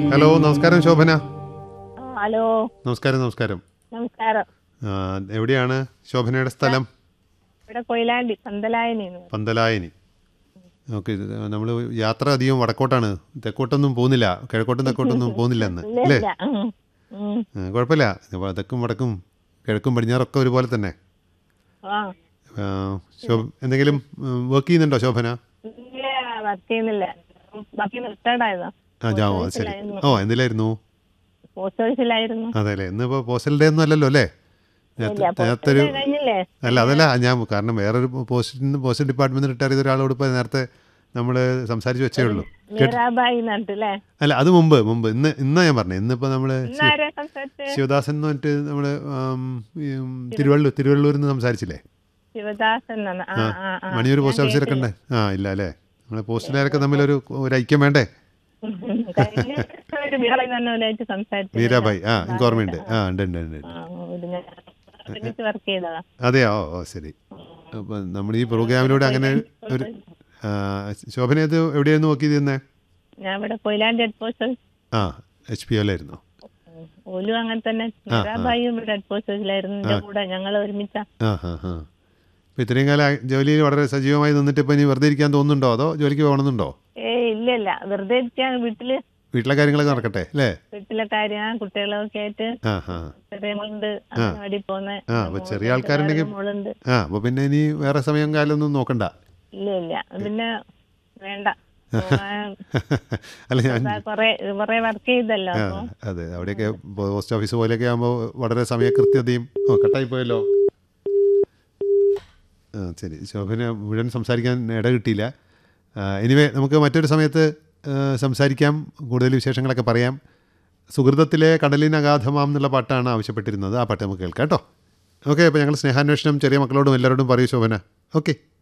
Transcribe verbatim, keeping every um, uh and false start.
Hello, നമസ്കാരം Shobhana. Hello, നമസ്കാരം നമസ്കാരം. നമസ്കാരം. ആ, എവിടെയാണ് ശോഭനയുടെ സ്ഥലം? ഇവിടെ കൊയിലാണ്ടി പന്തലായനി. പന്തലായനി. ഓക്കെ. നമ്മൾ യാത്ര അധികം വടക്കോട്ടാണ്, തെക്കോട്ടൊന്നും പോകുന്നില്ല, കിഴക്കോട്ടും തെക്കോട്ടൊന്നും പോകുന്നില്ല എന്ന് അല്ലേ? കുഴപ്പമില്ല. തെക്കും വടക്കും കിഴക്കും പടിഞ്ഞാറൊക്കെ ഒരുപോലെ തന്നെ. ശോഭ എന്തെങ്കിലും വർക്ക് ചെയ്യുന്നുണ്ടോ ശോഭന? വർക്ക് ചെയ്യുന്നില്ല. ആ ജാവോ, ശരി. ഓ, എന്തിലായിരുന്നു? പോസ്റ്റ് ഓഫീസിലായിരുന്നു. അതെ അല്ലേ. ഇന്നിപ്പോൾ പോസ്റ്റൽ ഡേ ഒന്നും അല്ലല്ലോ അല്ലേ? നേരത്തെ ഒരു അല്ല അതല്ല ഞാൻ കാരണം വേറൊരു പോസ്റ്റ് പോസ്റ്റ് ഡിപ്പാർട്ട്മെന്റ് റിട്ടയർ ചെയ്ത ഒരാളോട് ഇപ്പോൾ നേരത്തെ നമ്മൾ സംസാരിച്ച് വെച്ചേ ഉള്ളൂ. അല്ല, അത് മുമ്പ് മുമ്പ് ഇന്ന് ഇന്നാ ഞാൻ പറഞ്ഞത്. ഇന്നിപ്പോൾ നമ്മൾ ശിവദാസൻ എന്ന് പറഞ്ഞിട്ട് നമ്മൾ തിരുവള്ളൂർ തിരുവള്ളൂരിൽ നിന്ന് സംസാരിച്ചില്ലേ? മണിയൂർ പോസ്റ്റ് ഓഫീസിലൊക്കെ ഉണ്ട്. ആ ഇല്ല അല്ലേ. നമ്മളെ പോസ്റ്റിലാരൊക്കെ തമ്മിലൊരു ഒരു ഐക്യം വേണ്ടേ? മീരാബായി. ആ എനിക്ക് ഓർമ്മയുണ്ട്. ആ ഉണ്ട് ഉണ്ട് ഉണ്ട്. അതെയോ? ഓ ശരി. അപ്പം നമ്മൾ ഈ പ്രോഗ്രാമിലൂടെ അങ്ങനെ ഒരു ശോഭനയത് എവിടെയായിരുന്നു നോക്കി ചെയ്യുന്നത്? ആ എച്ച് പി ഒയിലായിരുന്നു. അങ്ങനെ തന്നെ. ആ ഹാ ഹാ. ഇപ്പം ഇത്രയും കാലം ജോലിയിൽ വളരെ സജീവമായി നിന്നിട്ട് ഇപ്പം ഇനി വെറുതെ ഇരിക്കാൻ തോന്നുന്നുണ്ടോ അതോ ജോലിക്ക് പോകണമെന്നുണ്ടോ? ഏ ഇല്ല ഇല്ല, വെറുതെ ഇരിക്കാൻ. വീട്ടില് വീട്ടിലെ കാര്യങ്ങളൊക്കെ നടക്കട്ടെ അല്ലേ? വീട്ടിലെ കാര്യം കുട്ടികളൊക്കെ ആയിട്ട് ആ അപ്പൊ ചെറിയ ആൾക്കാരുണ്ടെങ്കിൽ ആ അപ്പൊ പിന്നെ ഇനി വേറെ സമയം കാലൊന്നും നോക്കണ്ട. ഇല്ല ഇല്ല, പിന്നെ വേണ്ട. അല്ല ഞാൻ കൊറേ വർക്ക് ചെയ്തല്ലോ. അതെ, അവിടെയൊക്കെ പോസ്റ്റ് ഓഫീസ് പോലെയൊക്കെ ആകുമ്പോൾ വളരെ സമയകൃത്യതയും. ഓ കട്ടായി പോയല്ലോ. ആ ശരി. ശോഭന മുഴുവൻ സംസാരിക്കാൻ ഇട കിട്ടിയില്ല. എനിവേ നമുക്ക് മറ്റൊരു സമയത്ത് സംസാരിക്കാം, കൂടുതൽ വിശേഷങ്ങളൊക്കെ പറയാം. സുഹൃതത്തിലെ കടലിനഗാധമാം എന്നുള്ള പാട്ടാണ് ആവശ്യപ്പെട്ടിരുന്നത്. ആ പാട്ട് നമുക്ക് കേൾക്കാം കേട്ടോ. ഓക്കെ. അപ്പോൾ ഞങ്ങൾ സ്നേഹാന്വേഷണം ചെറിയ മക്കളോടും എല്ലാവരോടും പറയൂ ശോഭന. ഓക്കെ.